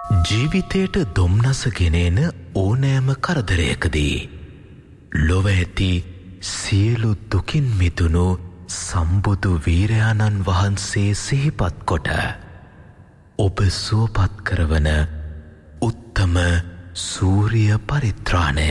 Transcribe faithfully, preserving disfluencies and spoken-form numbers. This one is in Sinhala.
ජීවිතයට දුම්නස ගෙනෙන ඕනෑම කරදරයකදී ලොව ඇති සියලු දුකින් මිදුණු සම්බුදු වීරයාණන් වහන්සේ සිහිපත් කොට ඔබ සුවපත් කරවන උත්තම සූරිය පරිත්‍රාණය